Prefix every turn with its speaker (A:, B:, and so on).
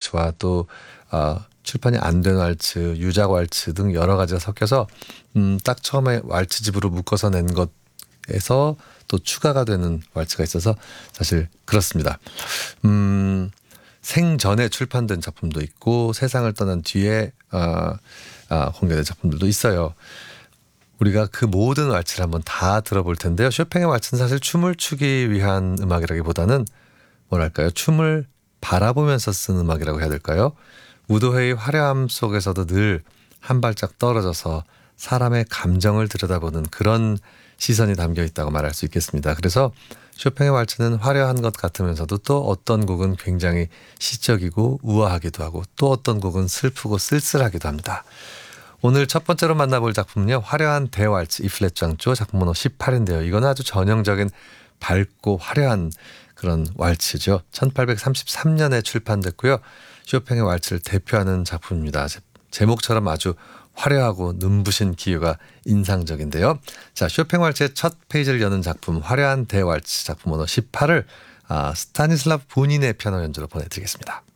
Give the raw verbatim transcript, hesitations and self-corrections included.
A: 왈츠와 또 어, 출판이 안 된 왈츠, 유작 왈츠 등 여러 가지가 섞여서 음, 딱 처음에 왈츠집으로 묶어서 낸 것에서 또 추가가 되는 왈츠가 있어서 사실 그렇습니다. 음, 생전에 출판된 작품도 있고 세상을 떠난 뒤에 어, 어, 공개된 작품들도 있어요. 우리가 그 모든 왈츠를 한번 다 들어볼 텐데요. 쇼팽의 왈츠는 사실 춤을 추기 위한 음악이라기보다는 뭐랄까요? 춤을 바라보면서 쓴 음악이라고 해야 될까요? 무도회의 화려함 속에서도 늘 한 발짝 떨어져서 사람의 감정을 들여다보는 그런 시선이 담겨 있다고 말할 수 있겠습니다. 그래서 쇼팽의 왈츠는 화려한 것 같으면서도 또 어떤 곡은 굉장히 시적이고 우아하기도 하고 또 어떤 곡은 슬프고 쓸쓸하기도 합니다. 오늘 첫 번째로 만나볼 작품은요. 화려한 대왈츠 이플랫 장조 작품 번호 십팔인데요. 이건 아주 전형적인 밝고 화려한 그런 왈츠죠. 천팔백삼십삼 년에 출판됐고요. 쇼팽의 왈츠를 대표하는 작품입니다. 제목처럼 아주 화려하고 눈부신 기교가 인상적인데요. 자, 쇼팽 왈츠의 첫 페이지를 여는 작품 화려한 대왈츠 작품 번호 십팔을 아, 스타니슬라프 본인의 피아노 연주로 보내드리겠습니다.